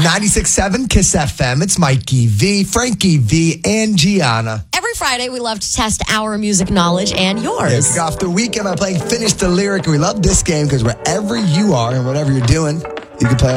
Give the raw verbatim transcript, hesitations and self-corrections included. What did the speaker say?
ninety-six point seven Kiss F M. It's Mikey V, Frankie V, and Gianna. Every Friday, we love to test our music knowledge and yours. Yeah, kick off the weekend by playing Finish the Lyric. We love this game because wherever you are and whatever you're doing, you can play